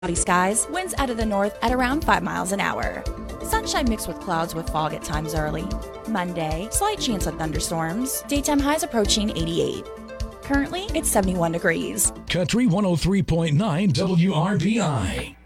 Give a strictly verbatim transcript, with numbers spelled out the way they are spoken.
Cloudy skies, winds out of the north at around five miles an hour. Sunshine mixed with clouds with fog at times early. Monday, slight chance of thunderstorms. Daytime highs approaching eighty-eight. Currently, it's seventy-one degrees. Country one oh three point nine W R B I.